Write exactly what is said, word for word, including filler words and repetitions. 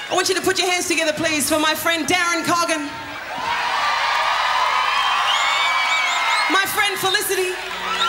I want you to put your hands together, please, for my friend Darren Coggin. My friend Felicity.